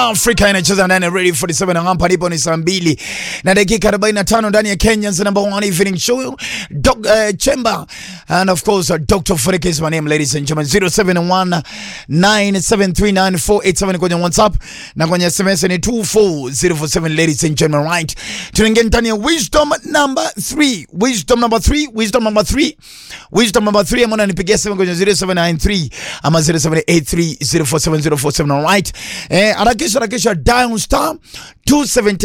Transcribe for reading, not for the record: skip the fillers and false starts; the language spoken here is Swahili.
Africa inacheza ndani ya Radio 47 na hapa ndipo ni saa 2 na dakika 45 ndani ya Kenya's number one evening show Chamber, and of course Dr. Freak is my name, ladies and gentlemen. 0719739487 kwenye WhatsApp na kwenye SMS ni 24047, ladies and gentlemen. Right, tunaingia ndani ya wisdom number 3. Wisdom number 3 amona nipigia simu kwenye 0793 ama 0783047047. Right, harakisha dial star 270